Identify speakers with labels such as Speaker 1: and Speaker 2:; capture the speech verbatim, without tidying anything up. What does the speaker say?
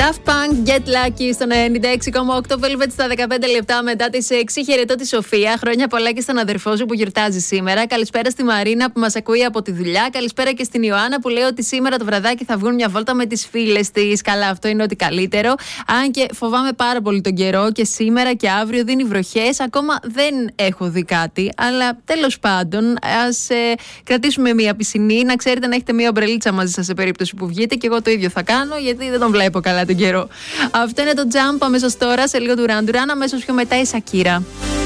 Speaker 1: Daft Punk, Get Lucky στον ενενήντα έξι κόμμα οκτώ, Velvet στα δεκαπέντε λεπτά μετά τις έξι. Χαιρετώ τη Σοφία. Χρόνια πολλά και στον αδερφό σου που γιορτάζει σήμερα. Καλησπέρα στη Μαρίνα που μας ακούει από τη δουλειά. Καλησπέρα και στην Ιωάννα που λέει ότι σήμερα το βραδάκι θα βγουν μια βόλτα με τις φίλες της. Καλά, αυτό είναι ό,τι καλύτερο. Αν και φοβάμαι πάρα πολύ τον καιρό και σήμερα και αύριο δίνει βροχές. Ακόμα δεν έχω δει κάτι, αλλά τέλος πάντων, ας ε, κρατήσουμε μια πισινή. Να ξέρετε να έχετε μια ομπρελίτσα μαζί σας σε περίπτωση που βγείτε, και εγώ το ίδιο θα κάνω, γιατί δεν τον βλέπω καλά τον καιρό. Αυτό είναι το Jump. Αμέσως τώρα σε λίγο του Duran Duran, αμέσως πιο μετά η Σακύρα.